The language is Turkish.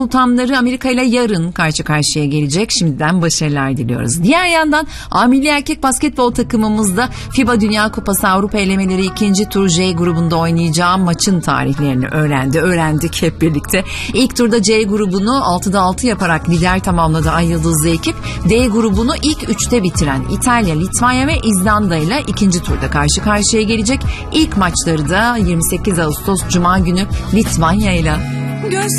Sultanları Amerika ile yarın karşı karşıya gelecek. Şimdiden başarılar diliyoruz. Diğer yandan A milli erkek basketbol takımımızda FIBA Dünya Kupası Avrupa elemeleri 2. tur J grubunda oynayacağı maçın tarihlerini öğrendik hep birlikte. İlk turda C grubunu 6'da 6 yaparak lider tamamladı Ay Yıldızlı ekip. D grubunu ilk 3'te bitiren İtalya, Litvanya ve İzlanda ile 2. turda karşı karşıya gelecek. İlk maçları da 28 Ağustos Cuma günü Litvanya ile.